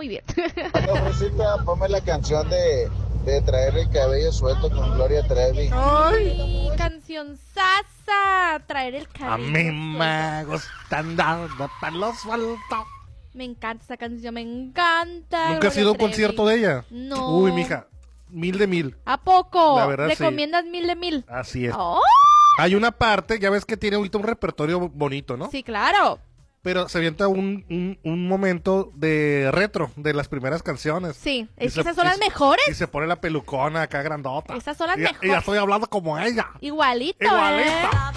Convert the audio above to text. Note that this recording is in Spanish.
muy bien. Rosita, ponme la canción de Traer el cabello suelto con Gloria Trevi. Ay, canción sasa, traer el cabello. A mí me gustan dando pelo suelto. Me encanta esa canción, me encanta. ¿Nunca has ido a un concierto de ella? No. Uy, mija, 1000 de 1000. ¿A poco? La verdad, sí. ¿Recomiendas 1000 de 1000? Así es. Oh. Hay una parte, ya ves que tiene ahorita un repertorio bonito, ¿no? Sí, claro. Pero se avienta un momento de retro de las primeras canciones. Sí, Y es que esas son las mejores. Y se pone la pelucona acá grandota. Esas son las Y mejores. ya estoy hablando como ella. Igualito, Igualita.